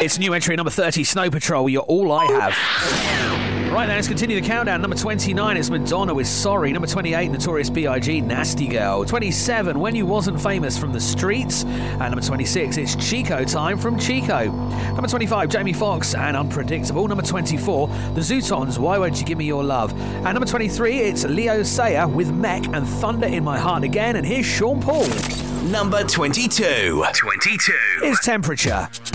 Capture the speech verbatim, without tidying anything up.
It's new entry number thirty, Snow Patrol, You're All I Have. Right then, let's continue the countdown. Number twenty-nine, it's Madonna with Sorry. Number twenty-eight, Notorious B I G, Nasty Girl. twenty-seven, When You Wasn't Famous from The Streets. And number twenty-six, it's Chico Time from Chico. Number twenty-five, Jamie Foxx and Unpredictable. Number twenty-four, The Zootons, Why Won't You Give Me Your Love. And number twenty-three, it's Leo Sayer with Mech and Thunder in My Heart Again. And here's Sean Paul. Number twenty-two. twenty-two. Is Temperature.